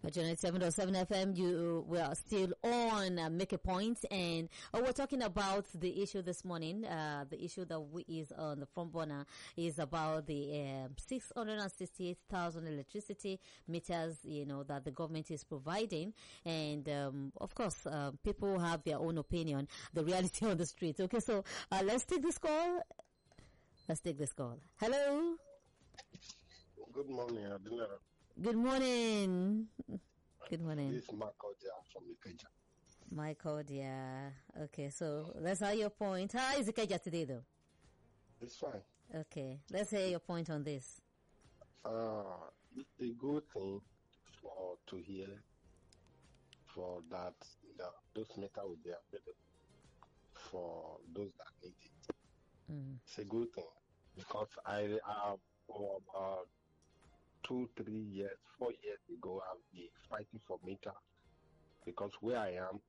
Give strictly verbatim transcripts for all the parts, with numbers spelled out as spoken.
seven point seven F M, you we are still on uh, Make a Point, and uh, we're talking about the issue this morning. Uh, the issue that we, is on the front burner is about the um, six hundred sixty-eight thousand electricity meters, you know, that the government is providing, and um, of course, uh, people have their own opinion. The reality on the street. Okay, so uh, let's take this call. Let's take this call. Hello. Good morning, Adela. Good morning. Good morning. This is Michael Dia from Ikeja. Michael Dia. Okay, so let's hear your point. How is Ikeja today, though? It's fine. Okay, let's hear your point on this. Uh, it's a good thing for to hear for that, that those meter will be available for those that need it. Mm. It's a good thing because I have for about two, three years, four years ago, I've been fighting for meter because where I am,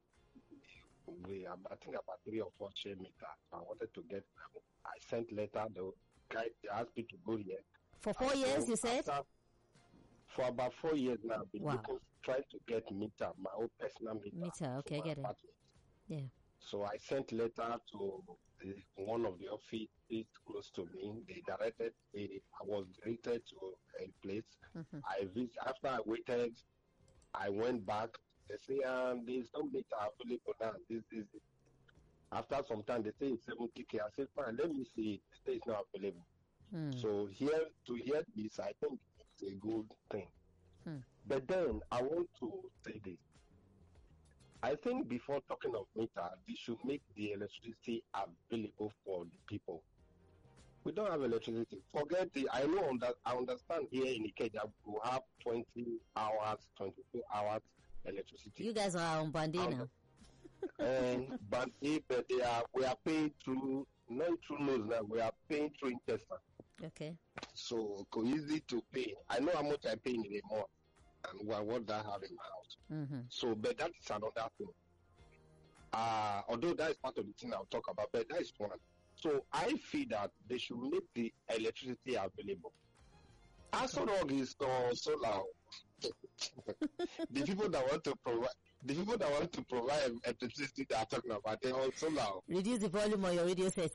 we have, I think about three or four share meters. I wanted to get. I sent letter. The guy asked me to go here. For four and years, so you said? after, for about four years now, I've been Wow. looking, trying to get meter, my own personal meter. Meter, okay, for my get it. apartment. Yeah. So I sent letter to the, one of the offices close to me. They directed me. I was directed to a place. Mm-hmm. I vis- after I waited, I went back. They say um, there's no meter available now. This is it. After some time, they say it's seventy K. I said, fine, let me see. They say it's not available. Hmm. So here to hear this, I think it's a good thing. Hmm. But then I want to say this. I think before talking of meter, they should make the electricity available for the people. We don't have electricity. Forget the. I know that I understand here in Ikeja we have twenty hours, twenty-two hours electricity. You guys are on Bandi now. And but if they are, we are paying through not through nose now. We are paying through interest. Okay. So it's easy to pay. I know how much I pay in a month and what what I have in my house. Mm-hmm. So, but that is another thing. Uh, although that is part of the thing I'll talk about, but that is one. So I feel that they should make the electricity available. Asorog is uh, solar. The people that want to provide, the people that want to provide electricity that are talking about, they are solar. Reduce the volume on your radio set.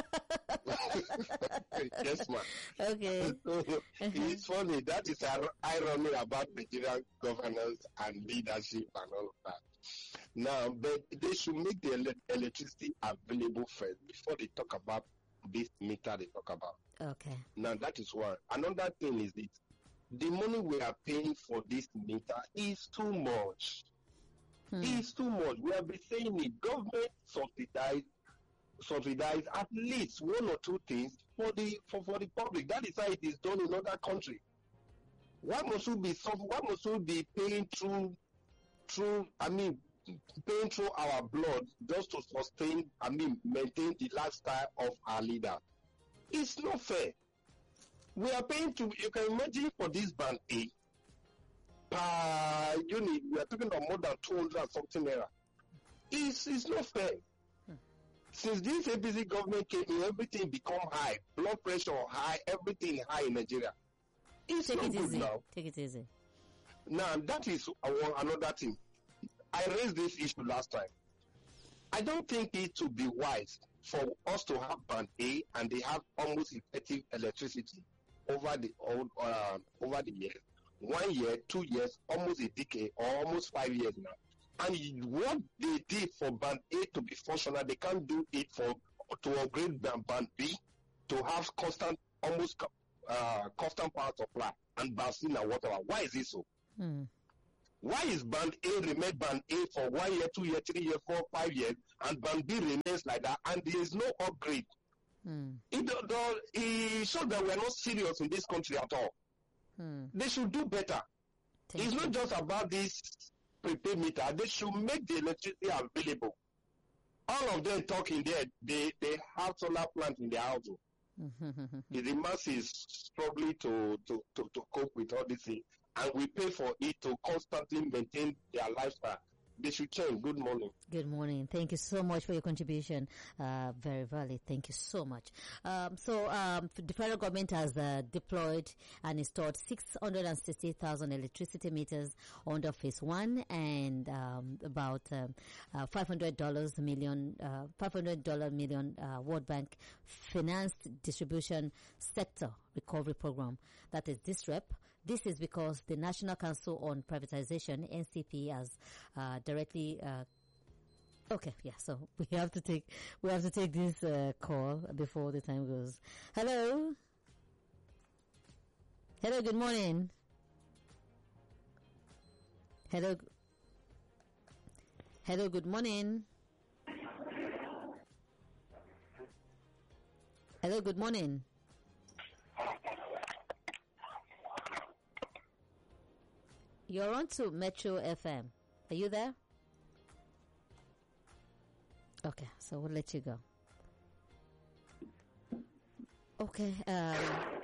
Yes, ma'am. Okay. So, it's funny. That is an irony about Nigerian governance and leadership and all of that. Now, but they should make the ele- electricity available first before they talk about this meter they talk about. Okay. Now, that is one. Another thing is this. The money we are paying for this meter is too much. Hmm. It's too much. We have been saying it. Government subsidize, subsidize at least one or two things for the for, for the public. That is how it is done in other countries. Why must we be why must we be paying through through I mean paying through our blood just to sustain I mean maintain the lifestyle of our leader? It's not fair. We are paying to you can imagine for this band A per unit, we are talking about more than two hundred and something naira. It's, it's not fair. Hmm. Since this A P C government came in, everything become high. Blood pressure high, everything high in Nigeria. It's Take not it good easy. now. Take it easy. Now, that is another thing. I raised this issue last time. I don't think it would be wise for us to have band A and they have almost effective electricity over the uh, over the years. One year, two years, almost a decade, or almost five years now. And what they did for band A to be functional, they can't do it for to upgrade band B to have constant, almost uh, constant power supply and balancing and whatever. Why is it so? Hmm. Why is band A remain band A for one year, two years, three years, four, five years, and band B remains like that, and there is no upgrade? Hmm. It, the, it shows that we are not serious in this country at all. Hmm. They should do better. Thank it's you. not just about this prepaid meter. They should make the electricity available. All of them talking there, they, they have solar plant in their house. The masses struggling to, to, to, to cope with all these things, and we pay for it to constantly maintain their lifestyle. they should change. Good morning. Good morning. Thank you so much for your contribution. Uh, very valid. Thank you so much. Um, so um, the federal government has uh, deployed and installed six hundred sixty thousand electricity meters under phase one, and um, about um, uh, five hundred dollars million, uh, five hundred dollars million uh, World Bank financed distribution sector recovery program. That is DISREP. This is because the National Council on Privatization, N C P, has uh, directly. Uh, okay, yeah. So we have to take we have to take this uh, call before the time goes. Hello, hello. Good morning. Hello, hello. Good morning. Hello. Good morning. You're on to Metro F M. Are you there? Okay, so we'll let you go. Okay. Um,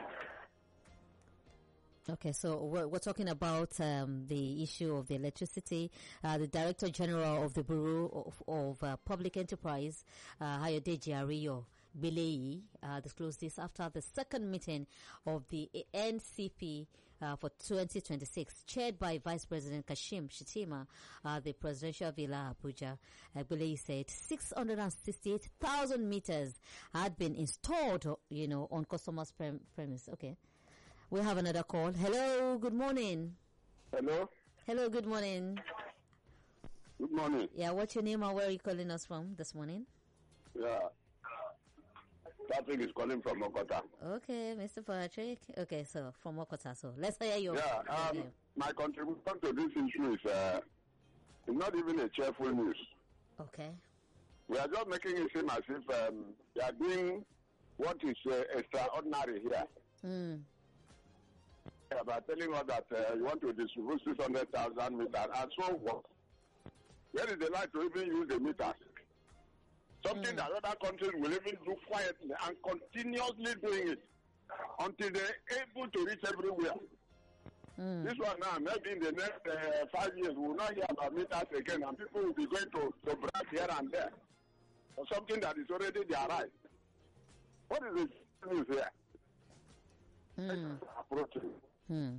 okay, so we're, we're talking about um, the issue of the electricity. Uh, the Director General of the Bureau of, of uh, Public Enterprise, uh, Ayodeji Ariyo Beleyi, uh, disclosed this after the second meeting of the N C P Uh, for twenty twenty-six, chaired by Vice President Kashim Shettima, uh, the presidential villa Abuja. Agbeleyi said six hundred sixty-eight thousand meters had been installed, you know, on customers' prem- premise. Okay. We have another call. Hello, good morning. Hello. Hello, good morning. Good morning. Yeah, what's your name and where are you calling us from this morning? Yeah. Patrick is calling from Okota. Okay, Mister Patrick. Okay, so from Okota. So let's hear your. Yeah, um, yeah. my contribution to this issue is uh, not even a cheerful news. Okay. We are just making it seem as if um, they are doing what is uh, extraordinary here. Hmm. About telling us that uh, you want to distribute six hundred thousand meters, and so what? Where is the right to even use the meters? Something mm. that other countries will even do quietly and continuously doing it until they're able to reach everywhere. Mm. This one now, maybe in the next uh, five years, we will not hear about meters again, and people will be going to, to brag here and there for something that is already their right. What is the news here? Mm. Approaching. Mm.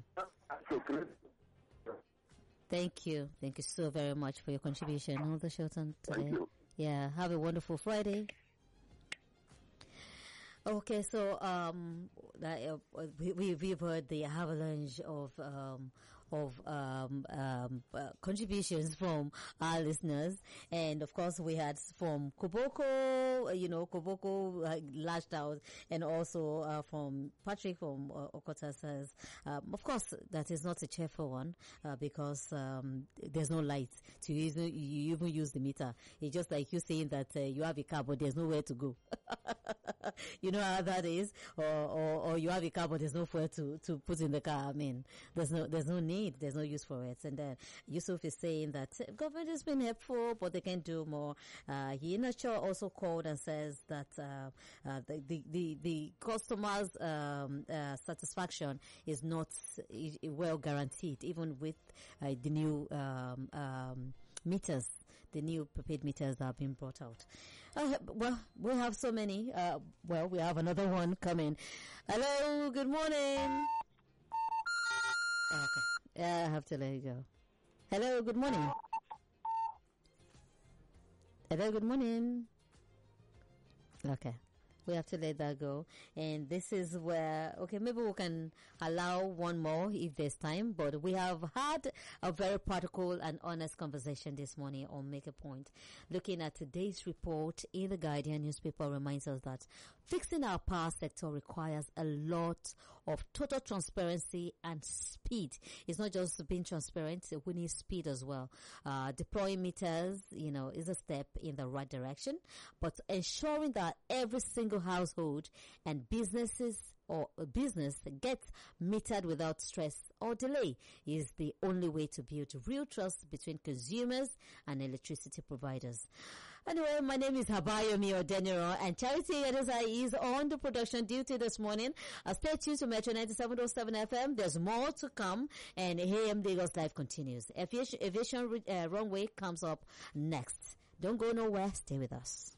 Thank you. Thank you so very much for your contribution on the show today. Thank you. Yeah, have a wonderful Friday. Okay, so um, uh, we we've heard the avalanche of um of um um uh, contributions from our listeners, and of course we had from Koboko, you know, Koboko uh, lashed out, and also uh, from Patrick from uh, Okota says, um, of course that is not a cheerful one uh, because um there's no light to use. You even use the meter. It's just like you saying that uh, you have a car but there's nowhere to go. You know how that is, or, or or you have a car but there's no fuel to to put in the car. I mean, there's no there's no need, there's no use for it. And then Yusuf is saying that uh, government has been helpful, but they can do more. Uh, Yinacho also called and says that uh, uh, the, the the the customers' um, uh, satisfaction is not uh, well guaranteed, even with uh, the new um, um, meters. The new prepaid meters that have been brought out. Uh, well, we have so many. Uh, well, we have another one coming. Hello, good morning. Okay, yeah, I have to let you go. Hello, good morning. Hello, good morning. Okay. We have to let that go. And this is where, okay, maybe we can allow one more if there's time. But we have had a very practical and honest conversation this morning on Make a Point. Looking at today's report in the Guardian newspaper reminds us that fixing our power sector requires a lot of total transparency and speed. It's not just being transparent, we need speed as well. Uh, deploying meters, you know, is a step in the right direction, but ensuring that every single household and businesses or a business gets metered without stress or delay is the only way to build real trust between consumers and electricity providers. Anyway, my name is Habayomi Odeniro, and Charity Edeza is on the production duty this morning. Uh, stay tuned to Metro ninety-seven point seven F M. There's more to come, and A M Lagos Live continues. Aviation, aviation uh, runway comes up next. Don't go nowhere. Stay with us.